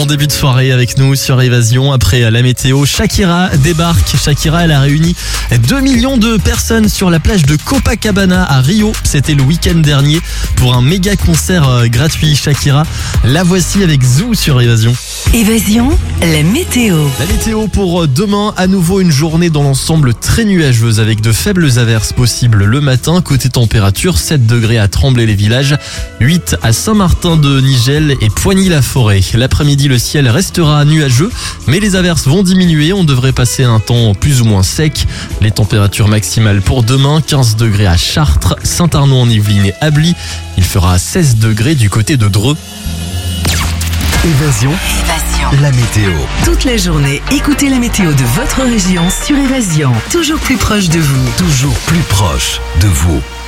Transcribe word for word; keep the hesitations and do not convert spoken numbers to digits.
début de soirée avec nous sur Évasion. Après la météo, Shakira débarque. Shakira, elle a réuni deux millions de personnes sur la plage de Copacabana à Rio. C'était le week-end dernier pour un méga concert gratuit. Shakira, la voici avec Zou sur Évasion. Évasion, la météo. La météo pour demain, à nouveau une journée dans l'ensemble très nuageuse avec de faibles averses possibles le matin. Côté température, sept degrés à Tremblay-les-Villages, huit à Saint-Martin-de-Nigel et Poigny-la-Forêt. L'après-midi, le ciel restera nuageux, mais les averses vont diminuer. On devrait passer un temps plus ou moins sec. Les températures maximales pour demain, quinze degrés à Chartres, Saint-Arnaud-en-Yvelines et Ably. Il fera seize degrés du côté de Dreux. Évasion. Évasion. La météo. Toute la journée, écoutez la météo de votre région sur Évasion. Toujours plus proche de vous. Toujours plus proche de vous.